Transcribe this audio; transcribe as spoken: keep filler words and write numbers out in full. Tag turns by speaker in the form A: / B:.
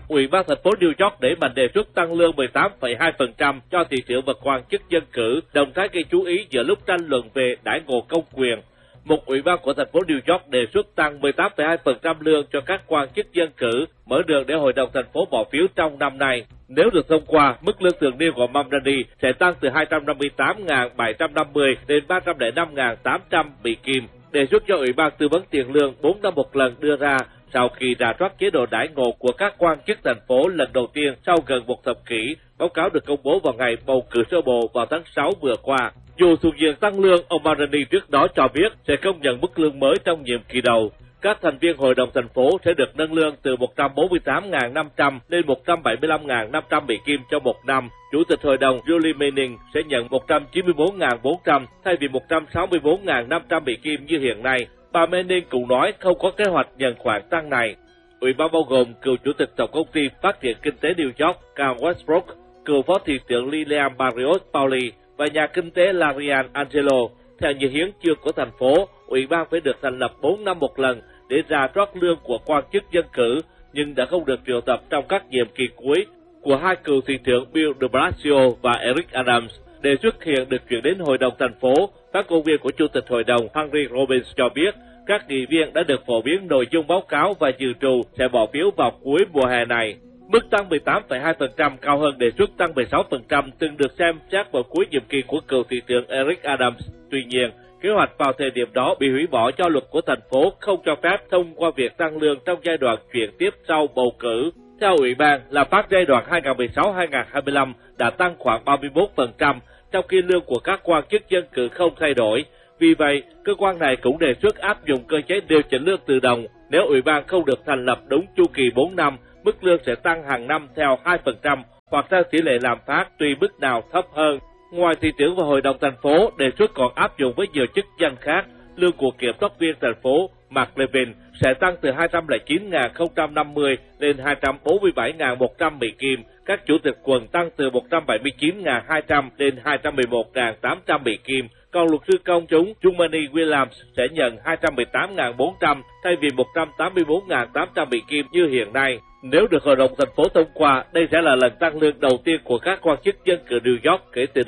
A: Ủy ban thành phố New York đẩy mạnh đề xuất tăng lương mười tám phẩy hai phần trăm cho thị trưởng và quan chức dân cử, động thái gây chú ý giữa lúc tranh luận về đãi ngộ công quyền. Một ủy ban của thành phố New York đề xuất tăng mười tám phẩy hai phần trăm lương cho các quan chức dân cử, mở đường để hội đồng thành phố bỏ phiếu trong năm nay. Nếu được thông qua, mức lương thường niên của Mamdani sẽ tăng từ hai trăm năm mươi tám nghìn bảy trăm năm mươi đến ba trăm lẻ năm nghìn tám trăm Mỹ Kim. Đề xuất cho Ủy ban tư vấn tiền lương bốn năm một lần đưa ra sau khi rà soát chế độ đãi ngộ của các quan chức thành phố lần đầu tiên sau gần một thập kỷ. Báo cáo được công bố vào ngày bầu cử sơ bộ vào tháng sáu vừa qua. Dù thuộc diện tăng lương, ông Mamdani trước đó cho biết sẽ không nhận mức lương mới trong nhiệm kỳ đầu. Các thành viên hội đồng thành phố sẽ được nâng lương từ một trăm bốn mươi tám nghìn năm trăm lên một trăm bảy mươi lăm nghìn năm trăm Mỹ Kim trong một năm. Chủ tịch hội đồng Julie Manning sẽ nhận một trăm chín mươi bốn nghìn bốn trăm thay vì một trăm sáu mươi bốn nghìn năm trăm Mỹ Kim như hiện nay. Bà Manning cũng nói không có kế hoạch nhận khoản tăng này. Ủy ban bao gồm cựu chủ tịch tổng công ty phát triển kinh tế New York Carl Westbrook, cựu phó thị trưởng Lillian Barrios Pauli và nhà kinh tế Larian Angelo. Theo như hiến chương của thành phố, ủy ban phải được thành lập bốn năm một lần để rà soát lương của quan chức dân cử, nhưng đã không được triệu tập trong các nhiệm kỳ cuối của hai cựu thị trưởng Bill de Blasio và Eric Adams. Đề xuất hiện được chuyển đến hội đồng thành phố. Phát ngôn viên của chủ tịch hội đồng Henry Robbins cho biết các nghị viên đã được phổ biến nội dung báo cáo và dự trù sẽ bỏ phiếu vào cuối mùa hè này. Mức tăng mười tám phẩy hai phần trăm cao hơn đề xuất tăng mười sáu phần trăm từng được xem xét vào cuối nhiệm kỳ của cựu thị trưởng Eric Adams. Tuy nhiên, kế hoạch vào thời điểm đó bị hủy bỏ do luật của thành phố không cho phép thông qua việc tăng lương trong giai đoạn chuyển tiếp sau bầu cử. Theo ủy ban, lạm phát giai đoạn hai nghìn không trăm mười sáu đến hai nghìn không trăm hai mươi lăm đã tăng khoảng ba mươi mốt phần trăm, trong khi lương của các quan chức dân cử không thay đổi. Vì vậy, cơ quan này cũng đề xuất áp dụng cơ chế điều chỉnh lương tự động. Nếu ủy ban không được thành lập đúng chu kỳ bốn năm, mức lương sẽ tăng hàng năm theo hai phần trăm hoặc theo tỷ lệ lạm phát tùy mức nào thấp hơn. Ngoài thị trưởng và hội đồng thành phố, đề xuất còn áp dụng với nhiều chức danh khác. Lương của kiểm soát viên thành phố Mark Levin sẽ tăng từ hai trăm lẻ chín nghìn không trăm năm mươi lên hai trăm bốn mươi bảy nghìn một trăm Mỹ Kim. Các chủ tịch quận tăng từ một trăm bảy mươi chín nghìn hai trăm lên hai trăm mười một nghìn tám trăm Mỹ Kim. Còn luật sư công chúng Jumaane Williams sẽ nhận hai trăm mười tám nghìn bốn trăm thay vì một trăm tám mươi bốn nghìn tám trăm Mỹ Kim như hiện nay. Nếu được hội đồng thành phố thông qua, đây sẽ là lần tăng lương đầu tiên của các quan chức dân cử New York kể từ